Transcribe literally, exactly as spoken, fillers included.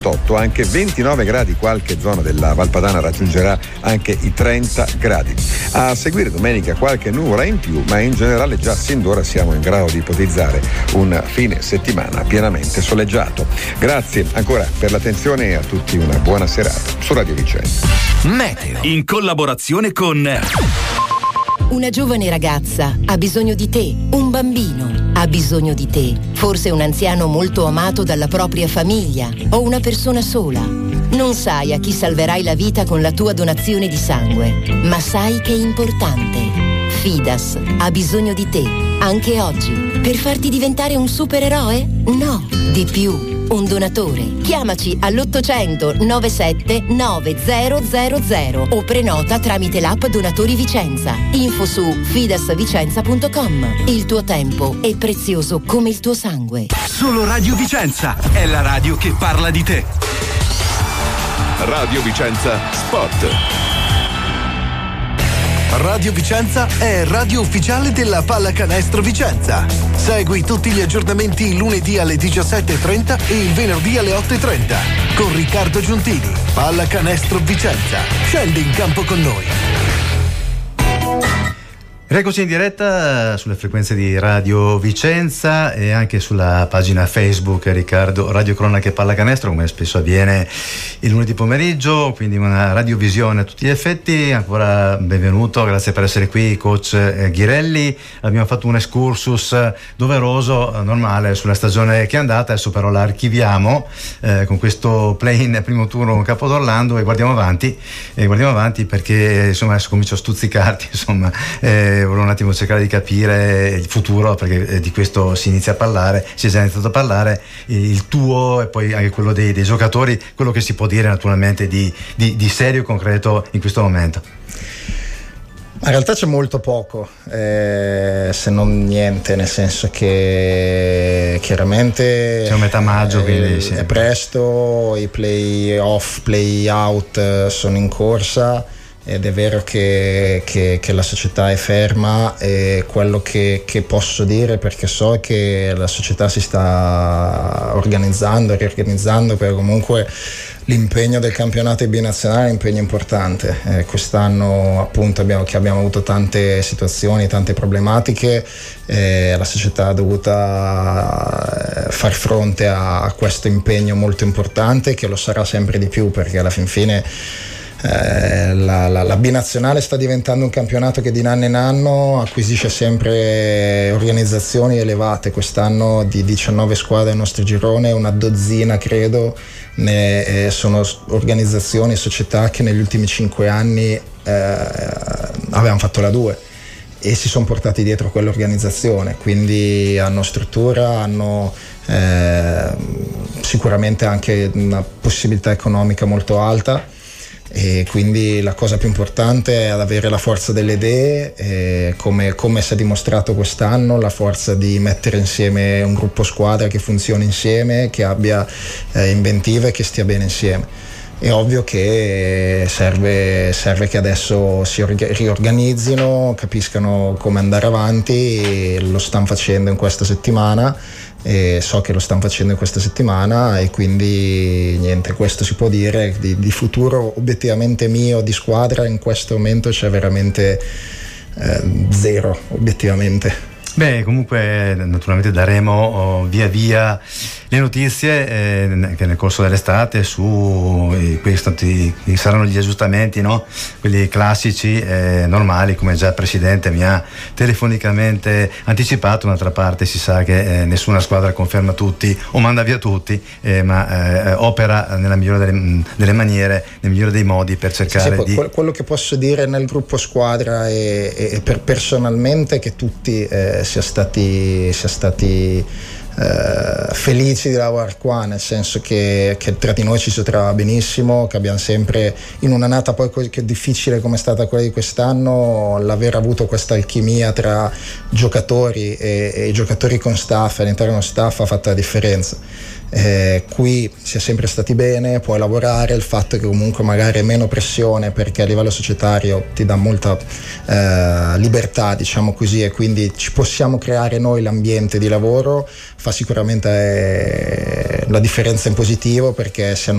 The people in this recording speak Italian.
anche ventinove gradi, qualche zona della Valpadana raggiungerà anche i trenta gradi. A seguire domenica qualche nuvola in più, ma in generale già sin d'ora siamo in grado di ipotizzare un fine settimana pienamente soleggiato. Grazie ancora per l'attenzione e a tutti una buona serata su Radio Vicenza. Meteo in collaborazione con Una giovane ragazza ha bisogno di te, un bambino ha bisogno di te, forse un anziano molto amato dalla propria famiglia o una persona sola. Non sai a chi salverai la vita con la tua donazione di sangue, ma sai che è importante. Fidas ha bisogno di te, anche oggi, per farti diventare un supereroe? No, di più. Un donatore. Chiamaci all'ottocento novantasette novecento o prenota tramite l'app Donatori Vicenza. Info su fidasvicenza punto com. Il tuo tempo è prezioso come il tuo sangue. Solo Radio Vicenza è la radio che parla di te. Radio Vicenza Sport. Radio Vicenza è radio ufficiale della Pallacanestro Vicenza. Segui tutti gli aggiornamenti il lunedì alle diciassette e trenta e il venerdì alle otto e trenta con Riccardo Giuntini. Pallacanestro Vicenza. Scendi in campo con noi. Eccoci in diretta sulle frequenze di Radio Vicenza e anche sulla pagina Facebook Riccardo Radio Cronache Pallacanestro, come spesso avviene il lunedì pomeriggio, quindi una radiovisione a tutti gli effetti. Ancora benvenuto, grazie per essere qui coach Ghirelli. Abbiamo fatto un excursus doveroso, normale, sulla stagione che è andata, adesso però la archiviamo eh, con questo play-in primo turno con Capodorlando e guardiamo avanti, e guardiamo avanti perché insomma adesso comincio a stuzzicarti, insomma eh, volevo un attimo cercare di capire il futuro, perché di questo si inizia a parlare, si è già iniziato a parlare, il tuo e poi anche quello dei, dei giocatori, quello che si può dire naturalmente di, di, di serio e concreto in questo momento. In realtà c'è molto poco, eh, se non niente, nel senso che chiaramente c'è un metà maggio, eh, quindi sì. È presto, i play off, play out sono in corsa. Ed è vero che, che, che la società è ferma, e quello che, che posso dire, perché so che la società si sta organizzando, riorganizzando, perché comunque l'impegno del campionato binazionale è un impegno importante. Eh, quest'anno appunto abbiamo, che abbiamo avuto tante situazioni, tante problematiche, eh, la società ha dovuto far fronte a, a questo impegno molto importante, che lo sarà sempre di più, perché alla fin fine Eh, la, la, la binazionale sta diventando un campionato che di anno in anno acquisisce sempre organizzazioni elevate. Quest'anno di diciannove squadre nel nostro girone, una dozzina credo ne, eh, sono organizzazioni e società che negli ultimi cinque anni eh, avevano fatto la due e si sono portati dietro quell'organizzazione, quindi hanno struttura, hanno eh, sicuramente anche una possibilità economica molto alta. E quindi la cosa più importante è avere la forza delle idee, eh, come, come si è dimostrato quest'anno, la forza di mettere insieme un gruppo squadra che funzioni insieme, che abbia eh, inventive, che stia bene insieme. È ovvio che serve, serve che adesso si riorganizzino, capiscano come andare avanti, e lo stanno facendo in questa settimana. E so che lo stanno facendo in questa settimana, e quindi niente, questo si può dire. Di, di futuro obiettivamente mio di squadra in questo momento c'è veramente eh, zero, obiettivamente. Beh, comunque naturalmente daremo oh, via via le notizie eh, che nel corso dell'estate su eh, questi saranno gli aggiustamenti, no? Quelli classici, eh, normali, come già il Presidente mi ha telefonicamente anticipato. D'altra parte si sa che eh, nessuna squadra conferma tutti o manda via tutti, eh, ma eh, opera nella migliore delle, delle maniere, nel migliore dei modi per cercare sì, sì, di... Quello che posso dire nel gruppo squadra e, e per personalmente che tutti eh, sia stati, sia stati eh, felici di lavorare qua, nel senso che, che tra di noi ci si trova benissimo, che abbiamo sempre, in un'annata poi che difficile come è stata quella di quest'anno, l'aver avuto questa alchimia tra giocatori e, e giocatori con staff all'interno dello staff ha fatto la differenza. eh, qui si è sempre stati bene, puoi lavorare, il fatto che comunque magari è meno pressione perché a livello societario ti dà molta eh, libertà, diciamo così, e quindi ci possiamo creare noi l'ambiente di lavoro, fa sicuramente eh, la differenza in positivo, perché se